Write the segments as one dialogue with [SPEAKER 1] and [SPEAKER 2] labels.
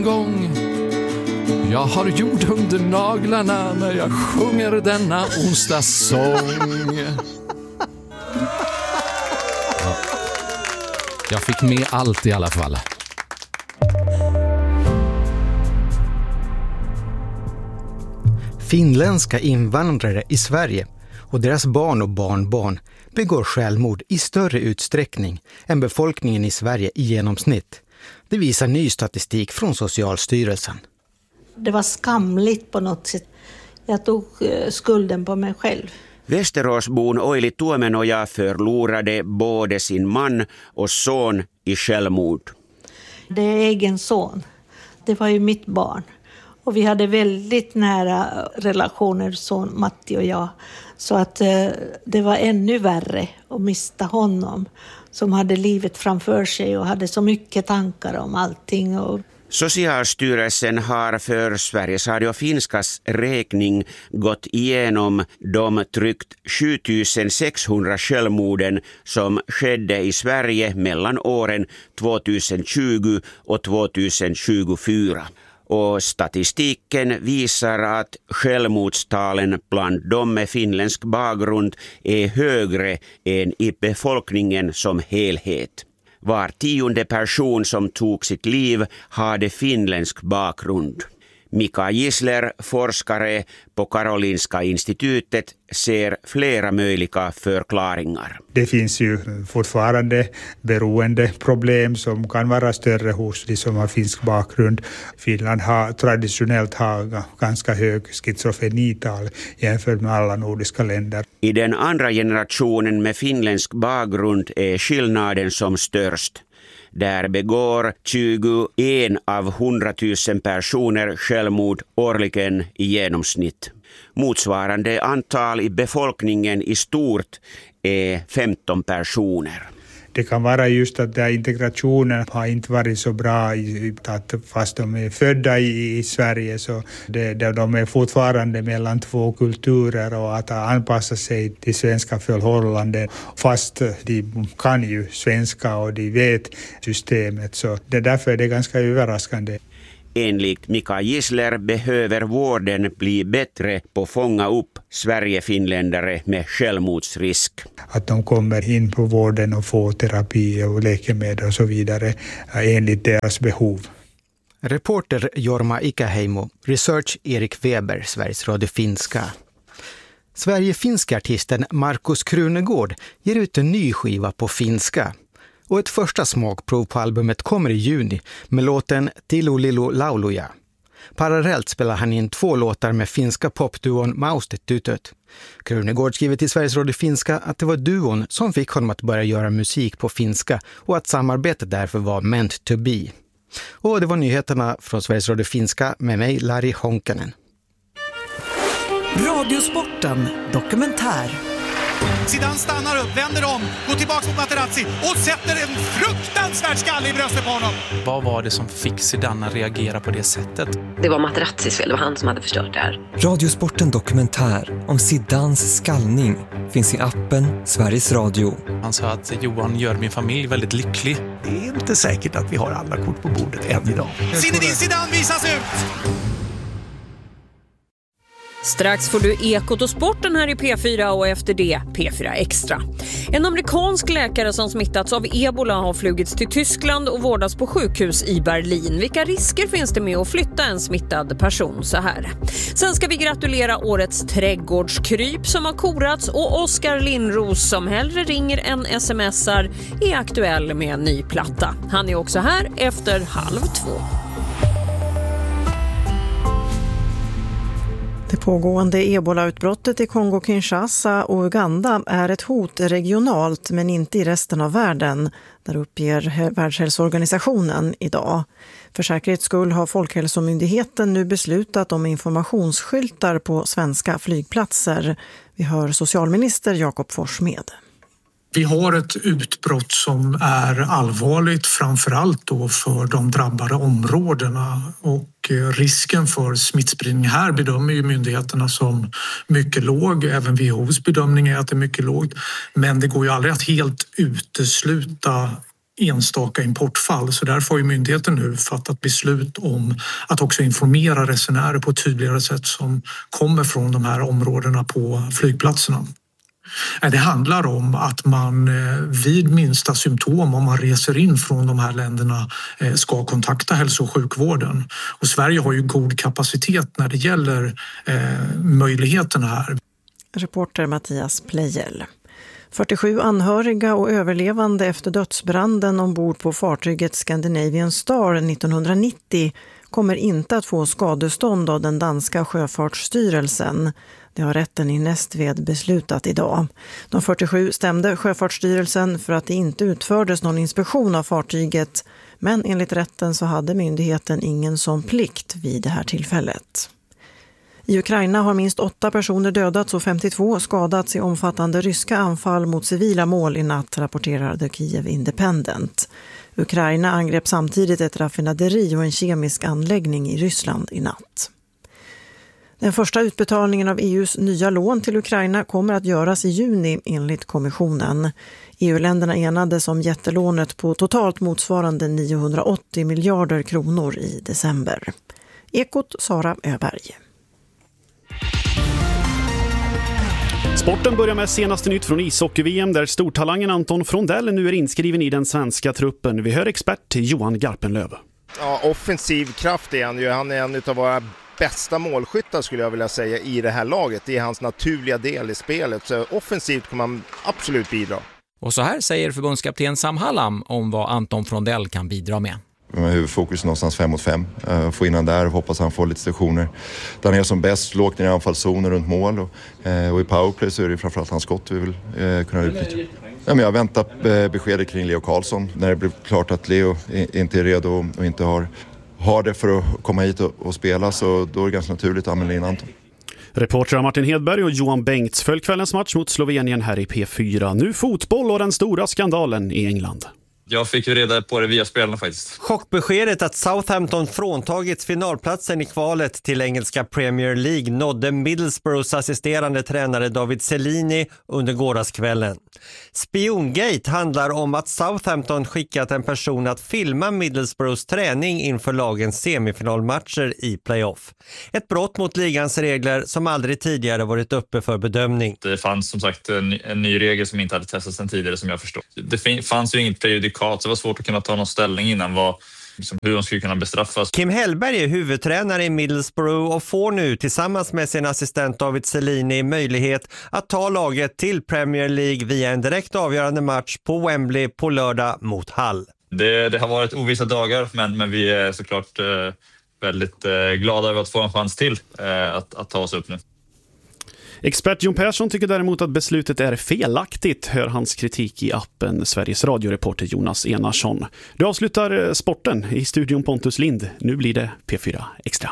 [SPEAKER 1] gång. Jag har jord under naglarna när jag sjunger denna onsdagssång. Ja. Jag fick med allt i alla fall.
[SPEAKER 2] Finländska invandrare i Sverige och deras barn och barnbarn begår självmord i större utsträckning än befolkningen i Sverige i genomsnitt. Det visar ny statistik från Socialstyrelsen.
[SPEAKER 3] Det var skamligt på något sätt. Jag tog skulden på mig själv.
[SPEAKER 4] Västeråsbon Oili Tuomenoja förlorade både sin man och son i självmord.
[SPEAKER 3] Det är egen son. Det var ju mitt barn. Och vi hade väldigt nära relationer, son Matti och jag. Så att det var ännu värre att mista honom. Som hade livet framför sig och hade så mycket tankar om allting.
[SPEAKER 4] Socialstyrelsen har för Sveriges Radio Finskas räkning gått igenom de drygt 7600 självmorden som skedde i Sverige mellan åren 2020 och 2024. Och statistiken visar att självmordstalen bland de med finländsk bakgrund är högre än i befolkningen som helhet. Var 10:e person som tog sitt liv hade finländsk bakgrund. Mika Gisler, forskare på Karolinska institutet, ser flera möjliga förklaringar.
[SPEAKER 5] Det finns ju fortfarande beroendeproblem som kan vara större hos de som har finsk bakgrund. Finland har traditionellt ganska hög schizofrenital jämfört med alla nordiska länder.
[SPEAKER 4] I den andra generationen med finländsk bakgrund är skillnaden som störst. Där begår 21 av 100 000 personer självmord årligen i genomsnitt. Motsvarande antal i befolkningen i stort är 15 personer.
[SPEAKER 5] Det kan vara just att integrationen har inte varit så bra att fast de är födda i Sverige så de är fortfarande mellan två kulturer och att anpassa sig till svenska förhållanden fast de kan ju svenska och de vet systemet så därför är det ganska överraskande.
[SPEAKER 4] Enligt Mika Gisler behöver vården bli bättre på att fånga upp Sverigefinländare med självmordsrisk.
[SPEAKER 5] Att de kommer in på vården och får terapi och läkemedel och så vidare enligt deras behov.
[SPEAKER 2] Reporter Jorma Ikäheimo, research Erik Weber, Sveriges Radio Finska. Sverigefinska artisten Markus Krunegård ger ut en ny skiva på finska. Och ett första smakprov på albumet kommer i juni med låten Tilo Lilo Lauluja. Parallellt spelar han in 2 låtar med finska popduon Maustetytöt. Krunegård skriver till Sveriges Radio Finska att det var duon som fick honom att börja göra musik på finska och att samarbetet därför var meant to be. Och det var nyheterna från Sveriges Radio Finska med mig, Lari Honkanen.
[SPEAKER 6] Radiosporten dokumentär.
[SPEAKER 7] Zidane stannar upp, vänder om, går tillbaka mot Materazzi och sätter en fruktansvärd skalle i bröstet på honom.
[SPEAKER 8] Vad var det som fick Zidane att reagera på det sättet?
[SPEAKER 9] Det var Materazzis fel, det var han som hade förstört det här.
[SPEAKER 6] Radiosporten dokumentär om Zidanes skallning finns i appen Sveriges Radio.
[SPEAKER 8] Han sa att Johan gör min familj väldigt lycklig.
[SPEAKER 10] Det är inte säkert att vi har alla kort på bordet än idag.
[SPEAKER 7] Zinedine Zidane visas ut!
[SPEAKER 11] Strax får du Ekot och sporten här i P4 och efter det P4 Extra. En amerikansk läkare som smittats av ebola har flugits till Tyskland och vårdas på sjukhus i Berlin. Vilka risker finns det med att flytta en smittad person så här? Sen ska vi gratulera årets trädgårdskryp som har korats och Oskar Lindros som hellre ringer än smsar är aktuell med en ny platta. Han är också här efter 1:30.
[SPEAKER 12] Det pågående ebola-utbrottet i Kongo-Kinshasa och Uganda är ett hot regionalt men inte i resten av världen, där uppger Världshälsoorganisationen idag. För säkerhets skull har Folkhälsomyndigheten nu beslutat om informationsskyltar på svenska flygplatser. Vi hör socialminister Jakob Forssmed.
[SPEAKER 13] Vi har ett utbrott som är allvarligt, framförallt då för de drabbade områdena, och risken för smittspridning här bedömer ju myndigheterna som mycket låg. Även WHO:s bedömning är att det är mycket lågt, men det går ju aldrig att helt utesluta enstaka importfall. Så därför har ju myndigheten nu fattat beslut om att också informera resenärer på ett tydligare sätt som kommer från de här områdena på flygplatserna. Det handlar om att man vid minsta symptom, om man reser in från de här länderna, ska kontakta hälso- och sjukvården. Och Sverige har ju god kapacitet när det gäller möjligheterna här.
[SPEAKER 12] Reporter Mattias Plejel. 47 anhöriga och överlevande efter dödsbranden ombord på fartyget Scandinavian Star 1990 kommer inte att få skadestånd av den danska sjöfartsstyrelsen. Det har rätten i Nästved beslutat idag. De 47 stämde Sjöfartsstyrelsen för att det inte utfördes någon inspektion av fartyget, men enligt rätten så hade myndigheten ingen sån plikt vid det här tillfället. I Ukraina har minst 8 personer dödats och 52 skadats i omfattande ryska anfall mot civila mål i natt, rapporterar The Kiev Independent. Ukraina angrep samtidigt ett raffinaderi och en kemisk anläggning i Ryssland i natt. Den första utbetalningen av EUs nya lån till Ukraina kommer att göras i juni enligt kommissionen. EU-länderna enades om jättelånet på totalt motsvarande 980 miljarder kronor i december. Ekot Sara Öberg.
[SPEAKER 14] Sporten börjar med senaste nytt från ishockey-VM där stortalangen Anton Frondell nu är inskriven i den svenska truppen. Vi hör expert Johan Garpenlöv.
[SPEAKER 15] Ja, offensiv kraft är han ju. Han är en av våra bästa målskyttar skulle jag vilja säga i det här laget. Det är hans naturliga del i spelet. Så offensivt kommer han absolut bidra.
[SPEAKER 16] Och så här säger förbundskapten Sam Hallam om vad Anton Frondell kan bidra med.
[SPEAKER 17] Med huvudfokus någonstans 5 mot 5. Få in han där och hoppas han får lite stationer. Där han är som bäst, lågt ner i anfallszoner runt mål. Och i powerplay så är det framförallt hans skott vi vill kunna utnyttja. Ja, men jag väntar beskedet kring Leo Karlsson. När det blir klart att Leo inte är redo och inte har det för att komma hit och spela, så då är det ganska naturligt att använda in Anton.
[SPEAKER 14] Reportrar Martin Hedberg och Johan Bengts följ kvällens match mot Slovenien här i P4. Nu fotboll och den stora skandalen i England.
[SPEAKER 18] Jag fick ju reda på det via spelarna faktiskt.
[SPEAKER 19] Chockbeskedet att Southampton fråntagits finalplatsen i kvalet till engelska Premier League nådde Middlesbroughs assisterande tränare David Cellini under gårdagskvällen. Spiongate handlar om att Southampton skickat en person att filma Middlesbroughs träning inför lagens semifinalmatcher i playoff. Ett brott mot ligans regler som aldrig tidigare varit uppe för bedömning.
[SPEAKER 18] Det fanns som sagt en ny regel som inte hade testats sedan tidigare som jag förstår. Det fanns ju inget prejudikat. Så det var svårt att kunna ta någon ställning innan hur de skulle kunna bestraffas.
[SPEAKER 19] Kim Hellberg är huvudtränare i Middlesbrough och får nu tillsammans med sin assistent David Cellini möjlighet att ta laget till Premier League via en direkt avgörande match på Wembley på lördag mot Hull.
[SPEAKER 18] Det har varit ovissa dagar men vi är såklart väldigt glada över att få en chans till att ta oss upp nu.
[SPEAKER 14] Expert Jon Persson tycker däremot att beslutet är felaktigt. Hör hans kritik i appen Sveriges radioreporter Jonas Enarsson. Du avslutar sporten i studion Pontus Lind. Nu blir det P4 Extra.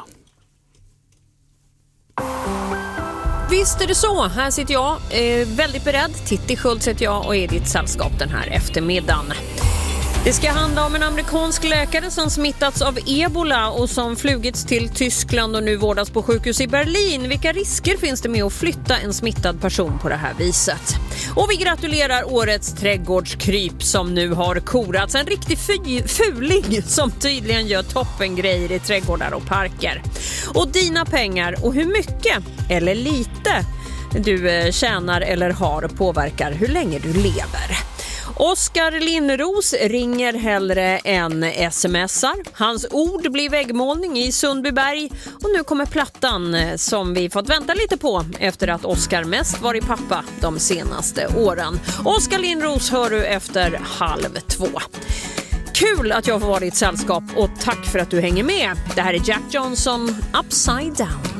[SPEAKER 11] Visst är det så. Här sitter jag väldigt beredd. Titti Schultz heter jag och är i ditt sällskap den här eftermiddagen. Det ska handla om en amerikansk läkare som smittats av ebola och som flugits till Tyskland och nu vårdas på sjukhus i Berlin. Vilka risker finns det med att flytta en smittad person på det här viset? Och vi gratulerar årets trädgårdskryp som nu har korats. En riktig fuling som tydligen gör toppengrejer i trädgårdar och parker. Och dina pengar och hur mycket eller lite du tjänar eller har påverkar hur länge du lever. Oskar Linnros ringer hellre än smsar. Hans ord blir väggmålning i Sundbyberg. Och nu kommer plattan som vi fått vänta lite på efter att Oskar mest varit pappa de senaste åren. Oskar Linnros hör du efter 1:30. Kul att jag får vara i ditt sällskap och tack för att du hänger med. Det här är Jack Johnson, Upside Down.